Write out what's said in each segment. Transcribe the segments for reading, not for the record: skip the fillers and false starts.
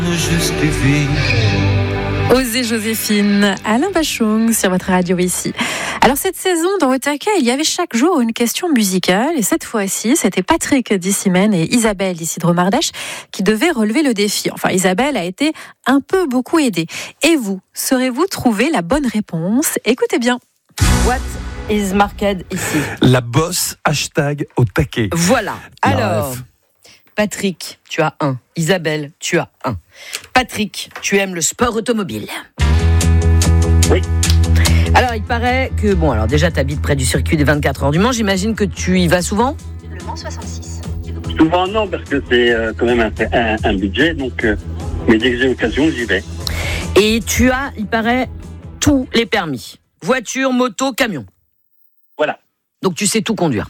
Osez Joséphine, Alain Bachung sur votre radio ici. Alors cette saison, dans Otaka, il y avait chaque jour une question musicale et cette fois-ci, c'était Patrick d'Issimène et Isabelle d'ici de Romardèche qui devaient relever le défi. Enfin, Isabelle a été beaucoup aidée. Et vous, saurez-vous trouver la bonne réponse? Écoutez bien. What is marked ici? La bosse hashtag au taquet. Voilà. Alors, ref. Patrick, tu as 1. Isabelle, tu as 1. Patrick, tu aimes le sport automobile? Oui. Alors, il paraît que, alors déjà, tu habites près du circuit des 24 heures du Mans. J'imagine que tu y vas souvent? Le Mans 66. Souvent non, parce que c'est quand même un budget, donc mais dès que j'ai l'occasion, j'y vais. Et tu as, il paraît, tous les permis. Voiture, moto, camion. Voilà. Donc tu sais tout conduire.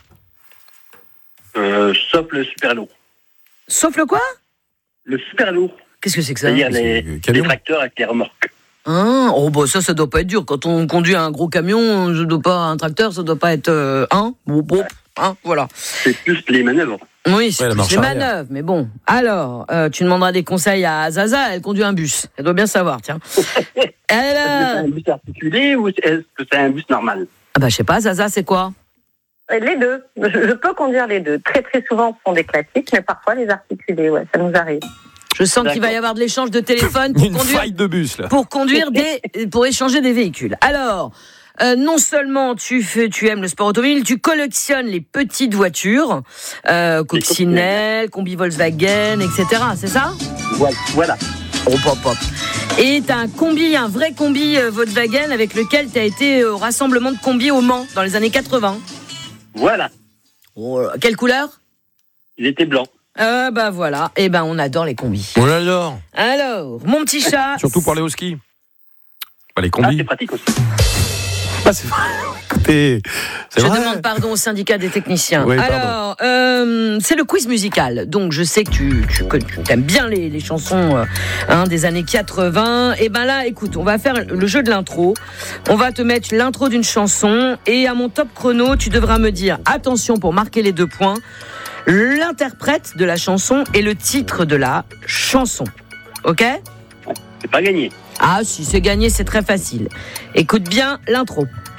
Sauf le super lourd. Sauf le quoi? Le super lourd. Qu'est-ce que c'est que ça? C'est-à-dire C'est les tracteurs avec les remorques. Ah, ça doit pas être dur. Quand on conduit un gros camion, un tracteur, ça doit pas être voilà. C'est plus les manœuvres. Oui, c'est la plus marche les arrière. manœuvres. Mais bon, alors, tu demanderas des conseils à Zaza, elle conduit un bus. Elle doit bien savoir, tiens. Est-ce que c'est un bus articulé ou est-ce que c'est un bus normal? Je sais pas, Zaza, c'est quoi? Les deux. Je peux conduire les deux. Très très souvent, ce sont des classiques, mais parfois les articulés, ouais, ça nous arrive. Je sens qu'il va y avoir de l'échange de téléphone Une faille de bus là. pour échanger des véhicules. Alors, non seulement tu aimes le sport automobile, tu collectionnes les petites voitures, coccinelle, combi Volkswagen, etc. C'est ça? Voilà. Oh, pop. Et t'as un vrai combi Volkswagen avec lequel t'as été au rassemblement de combi au Mans dans les années 80. Voilà. Oh, quelle couleur? Il était blanc. Voilà. On adore les combis. On l'adore. Alors, mon petit chat. Surtout pour aller au ski. Les Ah, combis. c'est pratique aussi. C'est vrai. Écoutez, c'est Je vrai. demande pardon au syndicat des techniciens. Oui, alors, c'est le quiz musical. Donc, je sais que tu aimes bien les chansons des années 80. Et là, écoute, on va faire le jeu de l'intro. On va te mettre l'intro d'une chanson. Et à mon top chrono, tu devras me dire, attention pour marquer les 2 points, l'interprète de la chanson et le titre de la chanson. Ok? C'est pas gagné. Ah, si c'est gagné, c'est très facile. Écoute bien l'intro.